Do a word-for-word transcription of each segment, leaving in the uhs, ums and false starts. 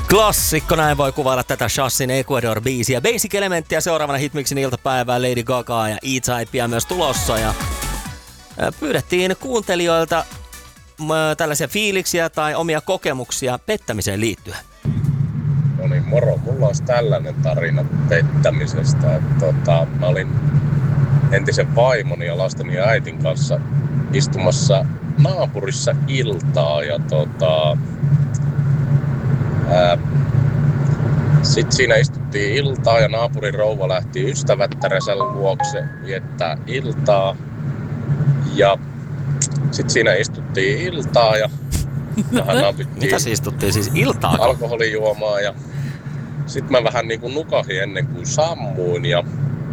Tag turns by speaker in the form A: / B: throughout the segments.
A: Klassikko, näin voi kuvailla tätä Shassin Ecuador-biisiä. Basic Elementtiä seuraavana Hitmixin iltapäivää, Lady Gagaa ja E-Typea myös tulossa. Ja pyydettiin kuuntelijoilta tällaisia fiiliksiä tai omia kokemuksia pettämiseen liittyen.
B: No niin, moro. Mulla olisi tällainen tarina pettämisestä. Että, tota, mä olin entisen vaimoni ja lasteni ja äitin kanssa istumassa naapurissa iltaa. Ja tota, ää, sit siinä istuttiin iltaa ja naapurin rouva lähti ystävättärensä luokse viettää iltaa. Ja sit siinä istuttiin iltaa ja vähän napittiin.
A: Mitä siis istuttiin? Siis iltaa?
B: Alkoholijuomaa ja sit mä vähän niinku nukahin ennen kuin sammuin ja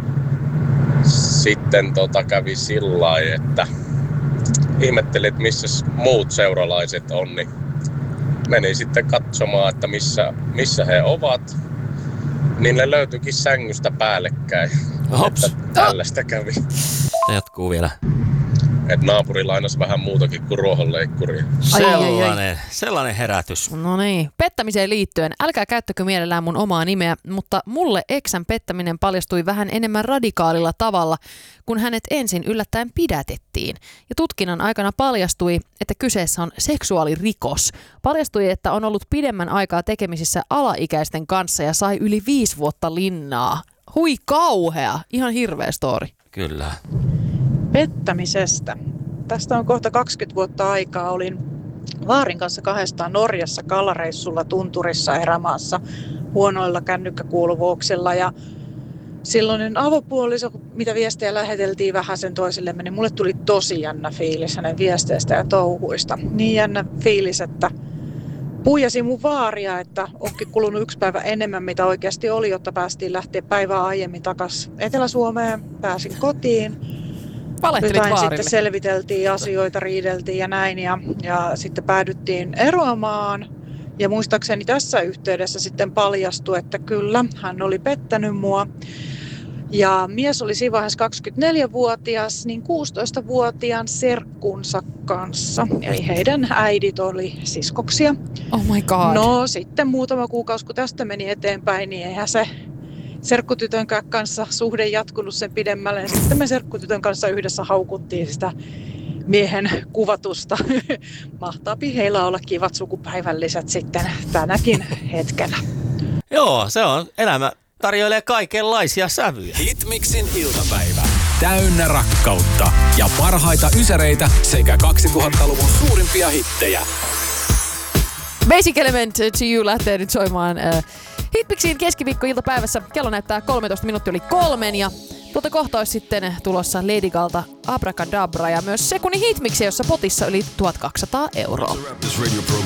B: sitten tota kävi sillai, että ihmettelin, että missä muut seuralaiset on, niin menin sitten katsomaan, että missä, missä he ovat. Niin ne löytyikin sängystä päällekkäin.
A: Hops.
B: Että tällaista kävi.
A: Jatkuu vielä.
B: Et naapuri lainasi vähän muutakin kuin ruohonleikkuria.
A: Sellainen, sellainen herätys.
C: No niin, pettämiseen liittyen. Älkää käyttäkö mielellään mun omaa nimeä, mutta mulle eksän pettäminen paljastui vähän enemmän radikaalilla tavalla, kun hänet ensin yllättäen pidätettiin. Ja tutkinnan aikana paljastui, että kyseessä on seksuaalirikos. Paljastui, että on ollut pidemmän aikaa tekemisissä alaikäisten kanssa ja sai yli viisi vuotta linnaa. Hui kauhea, ihan hirveä story.
A: Kyllä.
D: Pettämisestä. Tästä on kohta kaksikymmentä vuotta aikaa. Olin vaarin kanssa kahdestaan Norjassa kalareissulla tunturissa erämaassa huonoilla kännykkäkuuluvuuksilla. Ja silloinen avopuoliso, mitä viestejä läheteltiin vähän sen toisillemme, niin mulle tuli tosi jännä fiilis hänen viesteistä ja touhuista. Niin jännä fiilis, että puijasi mun vaaria, että onkin kulunut yksi päivä enemmän, mitä oikeasti oli, jotta päästiin lähteä päivää aiemmin takaisin Etelä-Suomeen. Pääsin kotiin. Jotain sitten selviteltiin asioita, riideltiin ja näin ja, ja sitten päädyttiin eroamaan. Ja muistaakseni tässä yhteydessä sitten paljastui, että kyllä, hän oli pettänyt mua. Ja mies oli siinä vaiheessa kaksikymmentäneljävuotias, niin kuusitoistavuotiaan serkkunsa kanssa. Eli heidän äidit oli siskoksia.
C: Oh my god.
D: No sitten muutama kuukausi, kun tästä meni eteenpäin, niin eihän se serkkutytön kanssa suhde jatkunut sen pidemmälle. Sitten me serkkutytön kanssa yhdessä haukuttiin sitä miehen kuvatusta. Mahtaapi heillä olla kivat sukupäivälliset sitten tänäkin hetkellä.
A: Joo, se on elämä. Tarjoilee kaikenlaisia sävyjä.
E: Hitmixin iltapäivä. Täynnä rakkautta ja parhaita ysäreitä sekä kaksituhattaluvun suurimpia hittejä.
C: Basic Element to You lähtee nyt soimaan äh, Hitmixin keskiviikko-iltapäivässä. Kello näyttää kolmetoista minuuttia yli kolmen ja tuota kohta olisi sitten tulossa Lady Galta Abracadabra ja myös sekunnin Hitmixi, jossa potissa yli tuhatkaksisataa euroa.